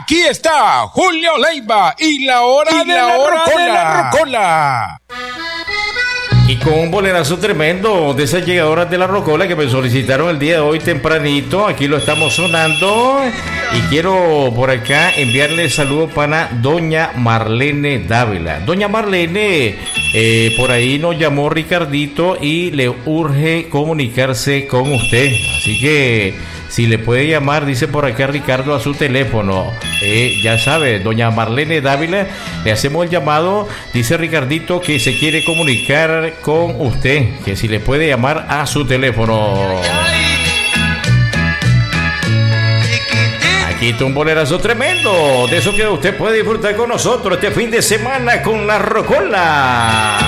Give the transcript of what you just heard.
Aquí está Julio Leiva y la hora de la rocola. Y con un bolerazo tremendo de esas llegadoras de la rocola que me solicitaron el día de hoy tempranito. Aquí lo estamos sonando. Y quiero por acá enviarle saludos para doña Marlene Dávila. Doña Marlene, por ahí nos llamó Ricardito y le urge comunicarse con usted. Así que si le puede llamar, dice por acá Ricardo, a su teléfono. Ya sabe, doña Marlene Dávila, le hacemos el llamado. Dice Ricardito que se quiere comunicar con usted, que si le puede llamar a su teléfono. Aquí está un bolerazo tremendo, de eso que usted puede disfrutar con nosotros este fin de semana con la rocola.